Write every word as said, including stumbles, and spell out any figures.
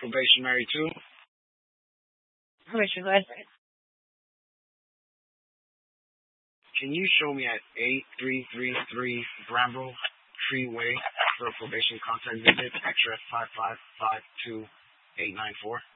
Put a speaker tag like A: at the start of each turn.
A: Probationary two.
B: Permission, go ahead.
A: Can you show me at eight three three three Bramble Tree Way for a probation contact visit, address five five five two eight nine four?